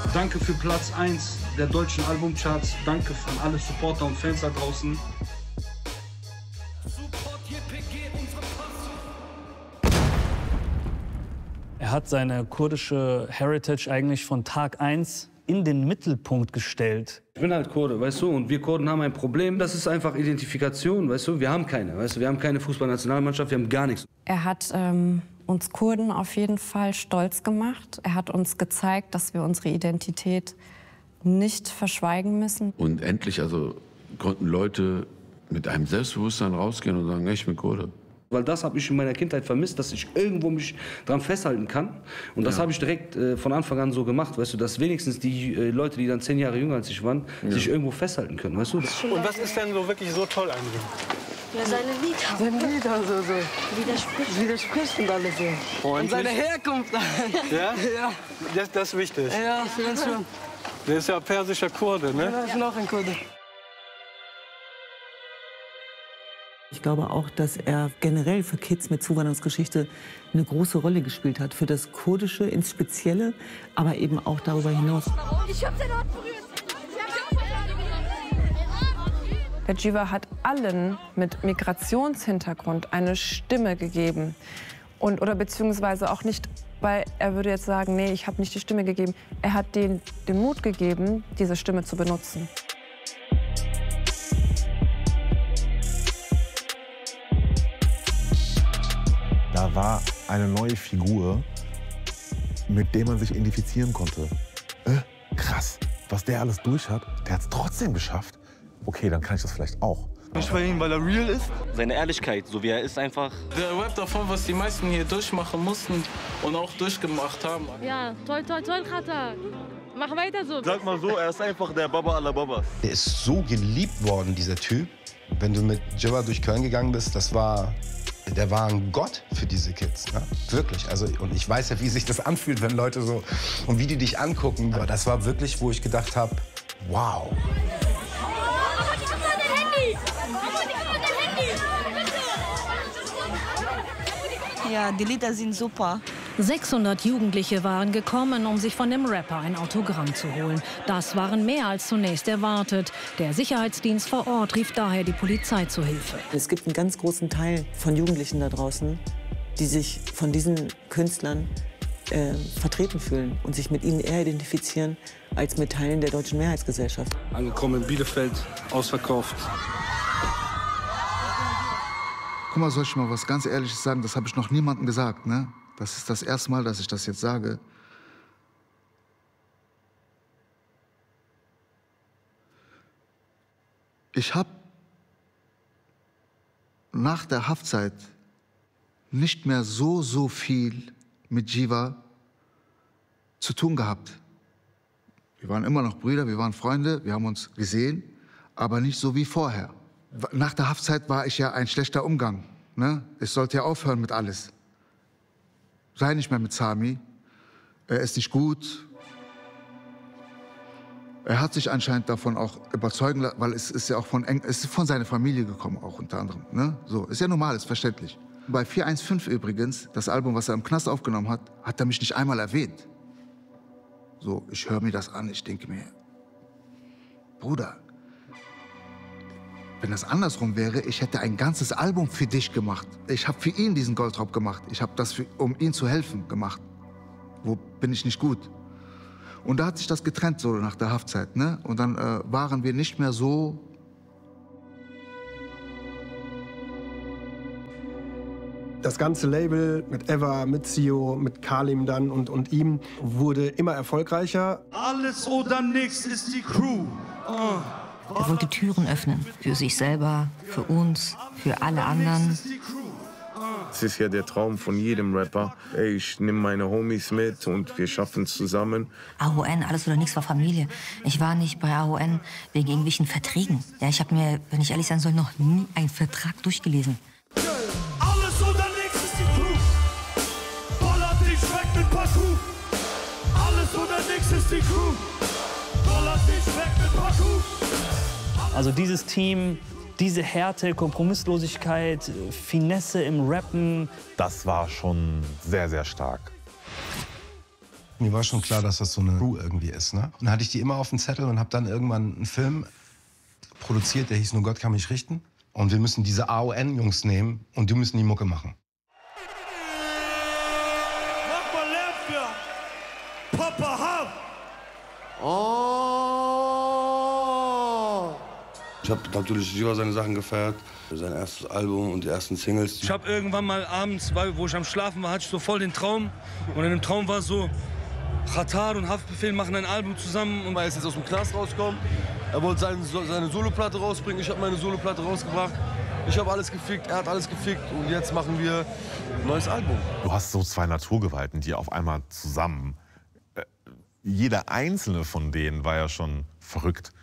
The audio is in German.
Danke für Platz 1 der deutschen Albumcharts. Danke von alle Supporter und Fans da draußen. Er hat seine kurdische Heritage eigentlich von Tag 1 in den Mittelpunkt gestellt. Ich bin halt Kurde, weißt du, und wir Kurden haben ein Problem. Das ist einfach Identifikation, weißt du. Wir haben keine, weißt du, wir haben keine Fußballnationalmannschaft, wir haben gar nichts. Er hat uns Kurden auf jeden Fall stolz gemacht. Er hat uns gezeigt, dass wir unsere Identität nicht verschweigen müssen. Und endlich konnten Leute mit einem Selbstbewusstsein rausgehen und sagen, ich bin Kurde. Weil das habe ich in meiner Kindheit vermisst, dass ich irgendwo mich dran festhalten kann. Und das habe ich direkt von Anfang an so gemacht, weißt du, dass wenigstens die Leute, die dann 10 Jahre jünger als ich waren, sich irgendwo festhalten können, weißt du. Und was ist denn so wirklich so toll an ihm? Ja, seine Lieder. Seine Lieder Widerspricht. Widerspricht und alles so. Und seine Herkunft. Ja? Ja. Das ist wichtig. Ja, für uns schon. Der ist ja persischer Kurde, ne? Ja, ich bin auch ein Kurde. Ich glaube auch, dass er generell für Kids mit Zuwanderungsgeschichte eine große Rolle gespielt hat. Für das Kurdische ins Spezielle, aber eben auch darüber hinaus. Ich hab den Ort berührt. Der Djiva hat allen mit Migrationshintergrund eine Stimme gegeben. Oder beziehungsweise auch nicht, weil er würde jetzt sagen, nee, ich habe nicht die Stimme gegeben. Er hat denen den Mut gegeben, diese Stimme zu benutzen. Da war eine neue Figur, mit der man sich identifizieren konnte. Krass, was der alles durch hat, der hat es trotzdem geschafft. Okay, dann kann ich das vielleicht auch. Ich bei ihm, weil er real ist. Seine Ehrlichkeit, so wie er ist, einfach. Der Rap davon, was die meisten hier durchmachen mussten und auch durchgemacht haben. Ja, toll, toll, toll, Khata. Mach weiter so. Sag mal so, er ist einfach der Baba aller Babas. Der ist so geliebt worden, dieser Typ. Wenn du mit Djiva durch Köln gegangen bist, der war ein Gott für diese Kids, ne? Wirklich. Also, und ich weiß ja, wie sich das anfühlt, wenn Leute so und wie die dich angucken. Aber das war wirklich, wo ich gedacht habe, wow. Ja, die Lieder sind super. 600 Jugendliche waren gekommen, um sich von dem Rapper ein Autogramm zu holen. Das waren mehr als zunächst erwartet. Der Sicherheitsdienst vor Ort rief daher die Polizei zu Hilfe. Es gibt einen ganz großen Teil von Jugendlichen da draußen, die sich von diesen Künstlern vertreten fühlen und sich mit ihnen eher identifizieren als mit Teilen der deutschen Mehrheitsgesellschaft. Angekommen in Bielefeld, ausverkauft. Guck mal, soll ich mal was ganz Ehrliches sagen? Das habe ich noch niemandem gesagt, ne? Das ist das erste Mal, dass ich das jetzt sage. Ich habe nach der Haftzeit nicht mehr so viel mit Djiva zu tun gehabt. Wir waren immer noch Brüder, wir waren Freunde, wir haben uns gesehen, aber nicht so wie vorher. Nach der Haftzeit war ich ja ein schlechter Umgang, ne? Ich sollte ja aufhören mit alles. Sei nicht mehr mit Sami. Er ist nicht gut. Er hat sich anscheinend davon auch überzeugen lassen, weil es ist ja auch es ist von seiner Familie gekommen, auch unter anderem. Ne? So, ist ja normal, ist verständlich. Bei 415 übrigens, das Album, was er im Knast aufgenommen hat, hat er mich nicht einmal erwähnt. So, ich höre mir das an, ich denke mir, Bruder, wenn das andersrum wäre, ich hätte ein ganzes Album für dich gemacht. Ich habe für ihn diesen Goldraub gemacht. Ich habe das, um ihm zu helfen, gemacht. Wo bin ich nicht gut? Und da hat sich das getrennt, so nach der Haftzeit. Ne? Und dann waren wir nicht mehr so. Das ganze Label mit Eva, mit Sio, mit Kalim dann und ihm wurde immer erfolgreicher. Alles oder nichts ist die Crew. Er wollte Türen öffnen. Für sich selber, für uns, für alle anderen. Es ist ja der Traum von jedem Rapper. Ey, ich nehme meine Homies mit und wir schaffen es zusammen. AON, alles oder nichts war Familie. Ich war nicht bei AON wegen irgendwelchen Verträgen. Ja, ich habe mir, wenn ich ehrlich sein soll, noch nie einen Vertrag durchgelesen. Alles oder nichts ist die Crew. Bollert dich weg mit Partout. Alles oder nichts ist die Crew. Bollert dich weg mit Partout. Also dieses Team, diese Härte, Kompromisslosigkeit, Finesse im Rappen. Das war schon sehr, sehr stark. Mir war schon klar, dass das so eine Crew irgendwie ist. Ne? Und dann hatte ich die immer auf dem Zettel und habe dann irgendwann einen Film produziert, der hieß Nur Gott kann mich richten. Und wir müssen diese AON-Jungs nehmen und die müssen die Mucke machen. Mach mal Lärm für Papa Hav! Oh! Ich habe natürlich Jiva seine Sachen gefeiert, sein erstes Album und die ersten Singles. Ich habe irgendwann mal abends, wo ich am Schlafen war, hatte ich so voll den Traum. Und in dem Traum war so, Xatar und Haftbefehl machen ein Album zusammen. Und er ist jetzt aus dem Knast rausgekommen. Er wollte seine Soloplatte rausbringen. Ich habe meine Soloplatte rausgebracht. Ich habe alles gefickt, er hat alles gefickt. Und jetzt machen wir ein neues Album. Du hast so zwei Naturgewalten, die auf einmal zusammen. Jeder einzelne von denen war ja schon verrückt.